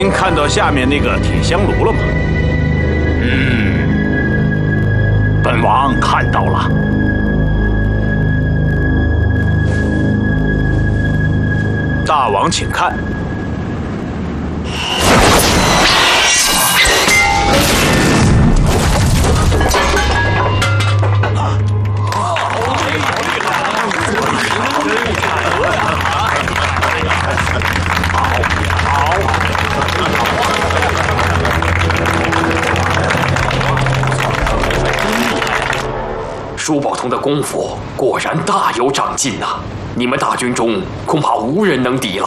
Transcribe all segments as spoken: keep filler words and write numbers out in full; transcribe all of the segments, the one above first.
您看到下面那个铁香炉了吗？ 嗯，本王看到了。 大王，请看。 舒宝通的功夫果然大有长进呐、啊！你们大军中恐怕无人能敌了。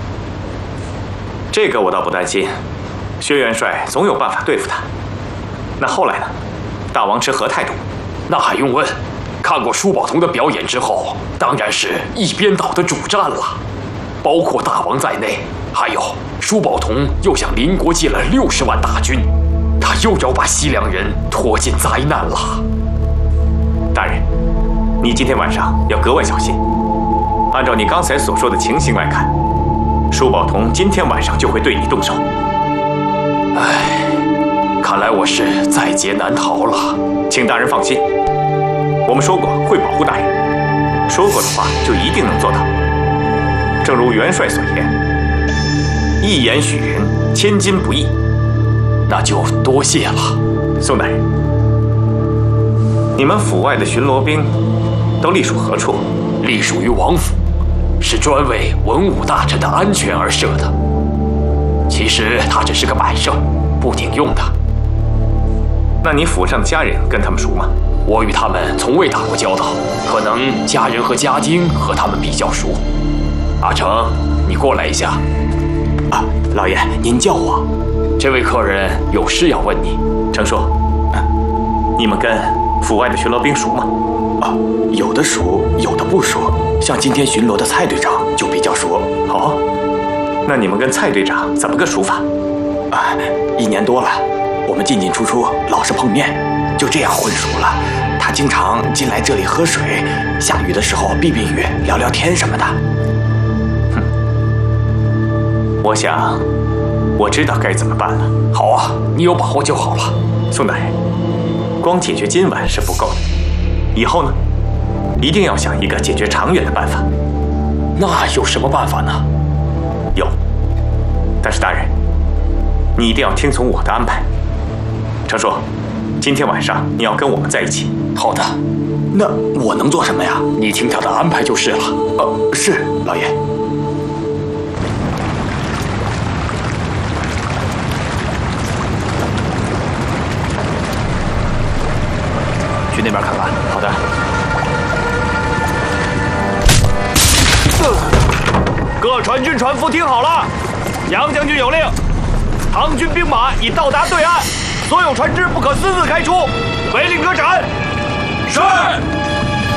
这个我倒不担心，薛元帅总有办法对付他。那后来呢？大王持何态度？ 那还用问？看过舒宝通的表演之后，当然是一边倒的主战了。包括大王在内，还有舒宝通又向邻国借了六十万大军，他又要把西凉人拖进灾难了。 大人，你今天晚上要格外小心。按照你刚才所说的情形来看，舒宝通今天晚上就会对你动手。 唉，看来我是在劫难逃了。 请大人放心，我们说过会保护大人，说过的话就一定能做到。正如元帅所言，一言许云，千金不易。 那就多谢了， 宋大人。 你们府外的巡逻兵都隶属何处？ 隶属于王府，是专为文武大臣的安全而设的。其实它只是个摆设，不顶用的。 那你府上的家人跟他们熟吗？ 我与他们从未打过交道，可能家人和家丁和他们比较熟。阿成，你过来一下。 啊，老爷，您叫我。 这位客人有事要问你。 程硕，啊、你们跟 府外的巡逻兵熟吗？ 啊，有的熟，有的不熟。像今天巡逻的蔡队长就比较熟。 哦，那你们跟蔡队长怎么个熟法？ 啊，一年多了，我们进进出出，老是碰面，就这样混熟了。他经常进来这里喝水，下雨的时候避避雨，聊聊天什么的。 哼，我想我知道该怎么办了。 好啊，你有把握就好了， 宋大人。 光解决今晚是不够的，以后呢，一定要想一个解决长远的办法。 那有什么办法呢？ 有，但是大人，你一定要听从我的安排。程硕，今天晚上你要跟我们在一起。 好的， 那我能做什么呀？ 你听他的安排就是了。 呃，是老爷。 去那边看看。 好的。 各船军船夫听好了，杨将军有令，唐军兵马已到达对岸，所有船只不可私自开出，违令可斩。 是。